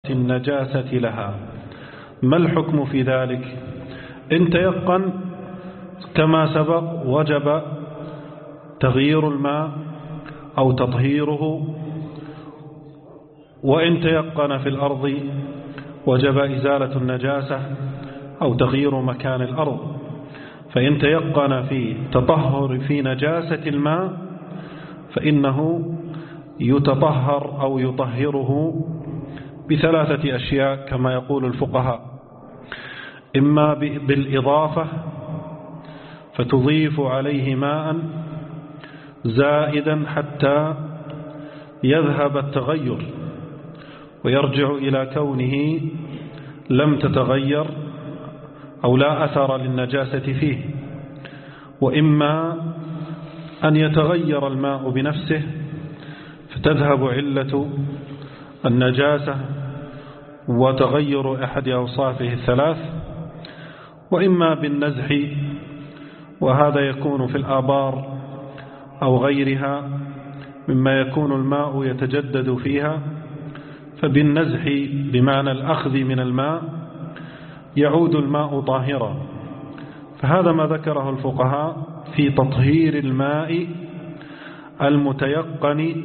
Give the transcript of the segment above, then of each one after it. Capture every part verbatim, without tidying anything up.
النجاسة لها. ما الحكم في ذلك؟ إن تيقن كما سبق وجب تغيير الماء أو تطهيره، وإن تيقن في الأرض وجب إزالة النجاسة أو تغيير مكان الأرض. فإن تيقن في تطهر في نجاسة الماء فإنه يتطهر أو يطهره بثلاثة أشياء كما يقول الفقهاء: إما بالإضافة فتضيف عليه ماء زائدا حتى يذهب التغير ويرجع إلى كونه لم تتغير أو لا أثر للنجاسة فيه، وإما أن يتغير الماء بنفسه فتذهب علة النجاسة وتغير أحد أوصافه الثلاث، وإما بالنزح، وهذا يكون في الآبار أو غيرها مما يكون الماء يتجدد فيها، فبالنزح بمعنى الأخذ من الماء يعود الماء طاهرا. فهذا ما ذكره الفقهاء في تطهير الماء المتيقن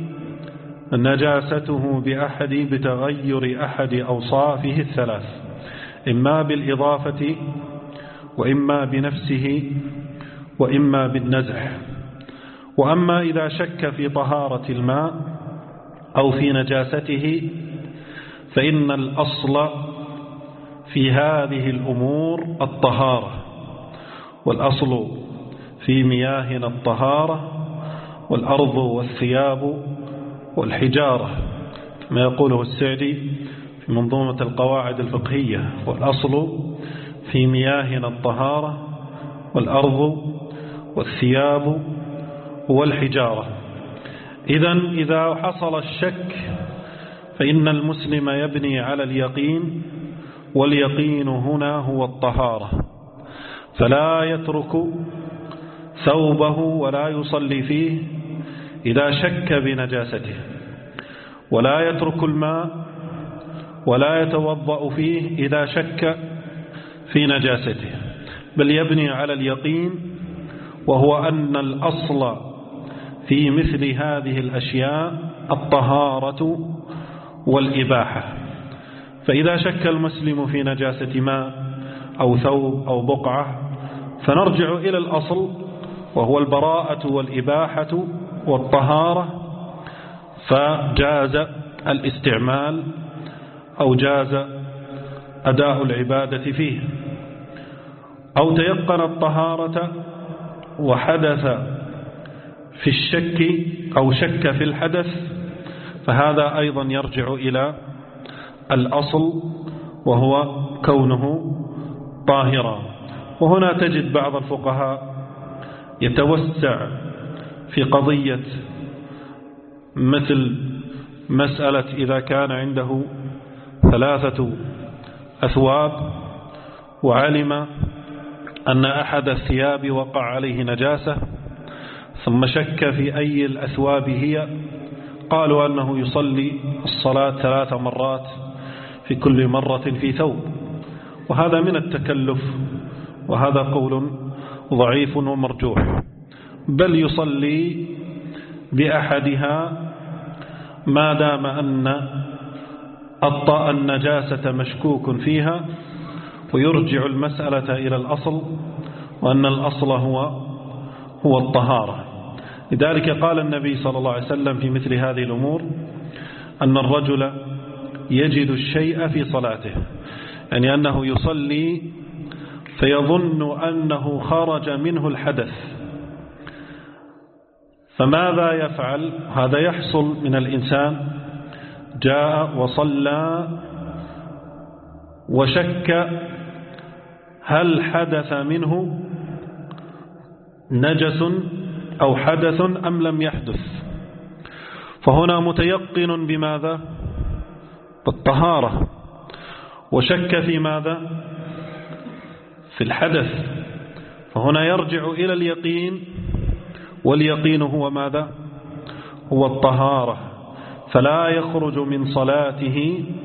نجاسته بأحد بتغير أحد أوصافه الثلاث، إما بالإضافة وإما بنفسه وإما بالنزح. وأما إذا شك في طهارة الماء أو في نجاسته فإن الأصل في هذه الأمور الطهارة، والأصل في مياهنا الطهارة، والأرض والثياب والحجارة كما يقوله السعدي في منظومة القواعد الفقهية: والأصل في مياهنا الطهارة والأرض والثياب والحجارة. إذن إذا حصل الشك فإن المسلم يبني على اليقين، واليقين هنا هو الطهارة، فلا يترك ثوبه ولا يصلي فيه إذا شك بنجاسته، ولا يترك الماء ولا يتوضأ فيه إذا شك في نجاسته، بل يبني على اليقين، وهو أن الأصل في مثل هذه الأشياء الطهارة والإباحة. فإذا شك المسلم في نجاسة ماء أو ثوب أو بقعة فنرجع إلى الأصل، وهو البراءة والإباحة والطهارة، فجاز الاستعمال أو جاز أداء العبادة فيه. أو تيقن الطهارة وحدث في الشك أو شك في الحدث، فهذا أيضا يرجع إلى الأصل وهو كونه طاهرا. وهنا تجد بعض الفقهاء يتوسع في قضية مثل مسألة إذا كان عنده ثلاثة أثواب وعلم أن أحد الثياب وقع عليه نجاسة ثم شك في أي الأثواب هي، قالوا أنه يصلي الصلاة ثلاث مرات في كل مرة في ثوب، وهذا من التكلف، وهذا قول ضعيف ومرجوح، بل يصلي بأحدها ما دام أن النجاسة مشكوك فيها، ويرجع المسألة إلى الأصل، وأن الأصل هو هو الطهارة. لذلك قال النبي صلى الله عليه وسلم في مثل هذه الأمور أن الرجل يجد الشيء في صلاته، يعني أنه يصلي فيظن أنه خرج منه الحدث، فماذا يفعل؟ هذا يحصل من الإنسان جاء وصلى وشك هل حدث منه نجس أو حدث أم لم يحدث، فهنا متيقن بماذا؟ بالطهارة، وشك في ماذا؟ في الحدث، فهنا يرجع إلى اليقين، واليقين هو ماذا؟ هو الطهارة، فلا يخرج من صلاته